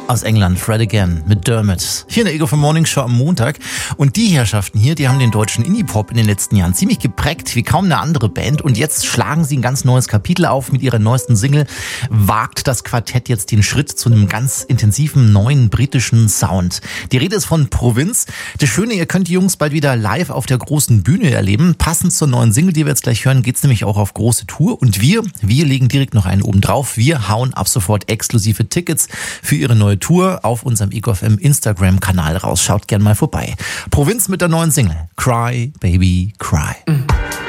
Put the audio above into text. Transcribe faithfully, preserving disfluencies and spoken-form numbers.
Aus England, Fred Again mit Dermot. Hier in der Ego für Morning Show am Montag. Und die Herrschaften hier, die haben den deutschen Indie-Pop in den letzten Jahren ziemlich geprägt, wie kaum eine andere Band. Und jetzt schlagen sie ein ganz neues Kapitel auf mit ihrer neuesten Single. Wagt das Quartett jetzt den Schritt zu einem ganz intensiven neuen britischen Sound. Die Rede ist von Provinz. Das Schöne, ihr könnt die Jungs bald wieder live auf der großen Bühne erleben. Passend zur neuen Single, die wir jetzt gleich hören, geht's nämlich auch auf große Tour. Und wir, wir legen direkt noch einen oben drauf. Wir hauen ab sofort exklusive Tickets für ihre neue Tour auf unserem Ego F M Instagram-Kanal raus. Schaut gern mal vorbei. Provinz mit der neuen Single. Cry, Baby, Cry. Mhm.